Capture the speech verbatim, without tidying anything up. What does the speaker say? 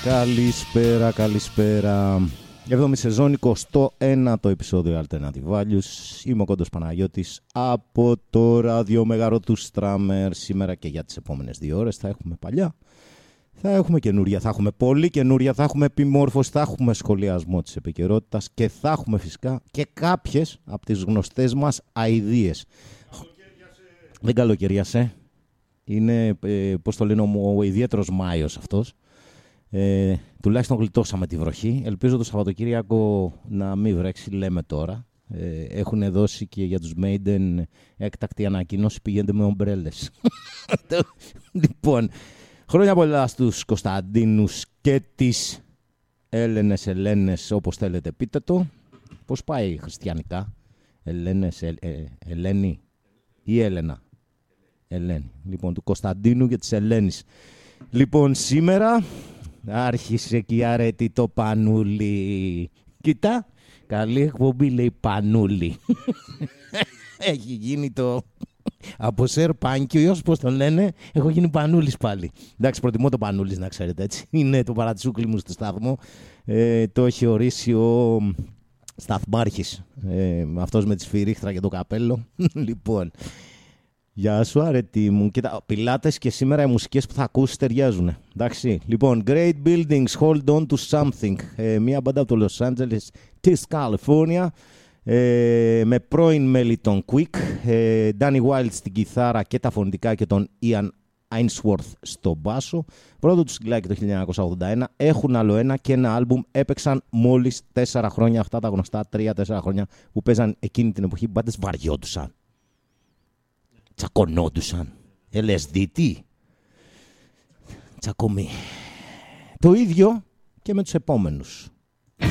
Καλησπέρα, καλησπέρα. εβδόμη σεζόν, εικοστό ένατο επεισόδιο Alternative Values. Είμαι ο Κόντος Παναγιώτης από το ράδιο Μεγαρό του Στράμερ. Σήμερα και για τις επόμενες δύο ώρες θα έχουμε παλιά, θα έχουμε καινούρια, θα έχουμε πολύ καινούρια, θα έχουμε επιμόρφωση, θα έχουμε σχολιασμό της επικαιρότητας και θα έχουμε φυσικά και κάποιες από τις γνωστές μας αηδίες. Δεν καλοκαιριάσε. Είναι, ε, πώς το λένε, ο, ο ιδιαίτερος Μάιος αυτός. Ε, τουλάχιστον γλιτώσαμε τη βροχή. Ελπίζω το Σαββατοκύριακο να μην βρέξει, λέμε τώρα. Ε, έχουν δώσει και για τους Maiden έκτακτη ανακοίνωση, πηγαίνετε με ομπρέλες. Λοιπόν, χρόνια πολλά στους Κωνσταντίνους και τις Έλενες, Ελένες, όπως θέλετε πείτε το. Πώς πάει χριστιανικά? Ελένες, ε, ε, Ελένη ή Έλενα? Ελένη. Λοιπόν, του Κωνσταντίνου και της Ελένης. Λοιπόν, σήμερα άρχισε και η αρέτη το Πανούλι. Κοίτα, καλή εκπομπή, λέει Πανούλι. Έχει γίνει το... Από Σερ Πάνκιος, πώς τον λένε, έχω γίνει Πανούλης πάλι. Εντάξει, προτιμώ το Πανούλης, να ξέρετε, έτσι. Είναι το παρατσούκλι μου στο σταθμό. Ε, το έχει ορίσει ο σταθμάρχης. Ε, αυτός με τη σφυρίχτρα και το καπέλο. Λοιπόν... Γεια σου, αρετή μου. Κοίτα, πιλάτες και σήμερα οι μουσικές που θα ακούσεις ταιριάζουν. Εντάξει. Λοιπόν, Great Buildings, Hold On To Something. Ε, μια μπάντα από το Los Angeles της California. Ε, με πρώην μέλη των Quick. Ε, Danny Wilde στην κιθάρα και τα φωνητικά και τον Ian Ainsworth στο μπάσο. Πρώτο του συγκλάκι το χίλια εννιακόσια ογδόντα ένα. Έχουν άλλο ένα και ένα άλμπουμ. Έπαιξαν μόλις τέσσερα χρόνια. Αυτά τα γνωστά τρία τέσσερα χρόνια που παίζαν εκείνη την εποχή. Μπάντες βαριόντουσαν. Τσακωνόντουσαν. ελ ες ντι, τι. Τσακωμί. Το ίδιο και με τους επόμενους.